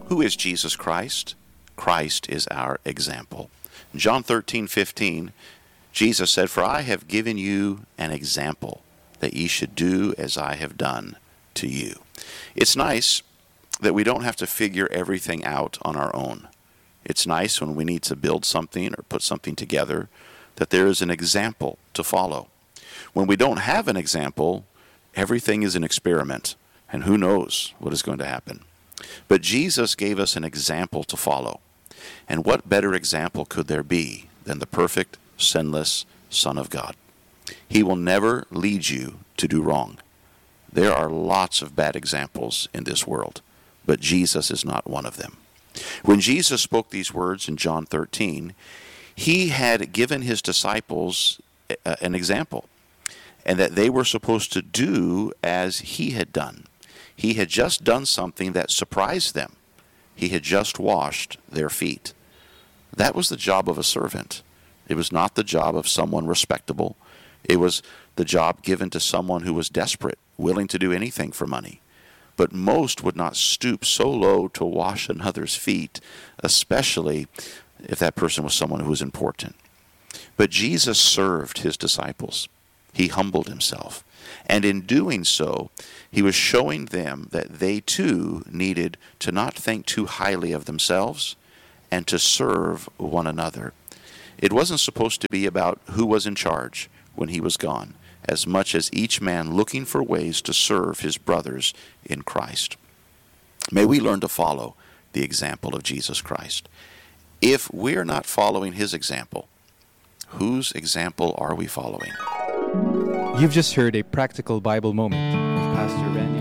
Who is Jesus Christ? Christ is our example. In John 13:15, Jesus said, "For I have given you an example, that ye should do as I have done to you." It's nice that we don't have to figure everything out on our own. It's nice when we need to build something or put something together that there is an example to follow. When we don't have an example, everything is an experiment, and who knows what is going to happen. But Jesus gave us an example to follow. And what better example could there be than the perfect, sinless Son of God? He will never lead you to do wrong. There are lots of bad examples in this world, but Jesus is not one of them. When Jesus spoke these words in John 13, he had given his disciples an example, and that they were supposed to do as he had done. He had just done something that surprised them. He had just washed their feet. That was the job of a servant. It was not the job of someone respectable. It was the job given to someone who was desperate, willing to do anything for money. But most would not stoop so low to wash another's feet, especially if that person was someone who was important. But Jesus served his disciples. He humbled himself. And in doing so, he was showing them that they too needed to not think too highly of themselves and to serve one another. It wasn't supposed to be about who was in charge when he was gone, as much as each man looking for ways to serve his brothers in Christ. May we learn to follow the example of Jesus Christ. If we're not following his example, whose example are we following? You've just heard a practical Bible moment with Pastor Randy